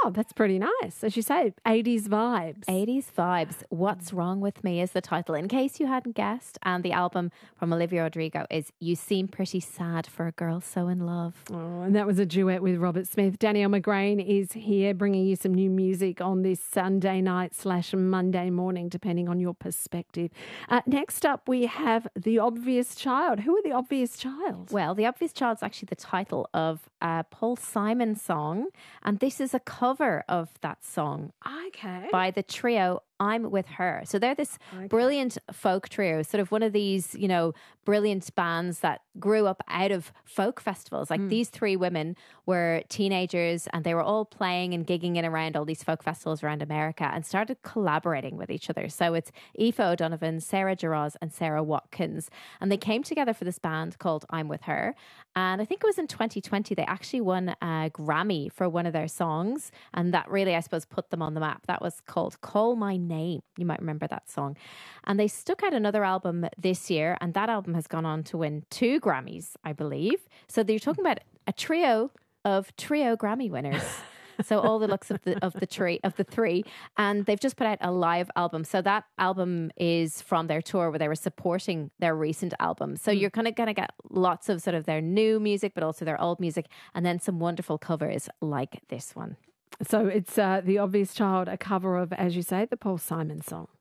Oh, that's pretty nice. As you say, 80s vibes. 80s vibes. What's Wrong With Me is the title, in case you hadn't guessed. And the album from Olivia Rodrigo is You Seem Pretty Sad for a Girl So in Love. Oh, and that was a duet with Robert Smith. Danielle McGrain is here bringing you some new music on this Sunday night / Monday morning, depending on your perspective. Next up, we have The Obvious Child. Who are The Obvious Child? Well, The Obvious Child is actually the title of a Paul Simon song, and this is a cover of that song. Okay. By the trio I'm With Her. So they're this brilliant folk trio, sort of one of these, brilliant bands that grew up out of folk festivals. Like these three women were teenagers and they were all playing and gigging in around all these folk festivals around America and started collaborating with each other. So it's Aoife O'Donovan, Sarah Jarosz and Sarah Watkins. And they came together for this band called I'm With Her. And I think it was in 2020, they actually won a Grammy for one of their songs. And that really, I suppose, put them on the map. That was called Call My Name. You might remember that song. And they stuck out another album this year, and that album has gone on to win 2 Grammys, I believe. So they're talking about a trio of Grammy winners. So all the looks of the three, and they've just put out a live album. So that album is from their tour where they were supporting their recent album. So you're kind of going to get lots of sort of their new music, but also their old music, and then some wonderful covers like this one. So it's The Obvious Child, a cover of, as you say, the Paul Simon song.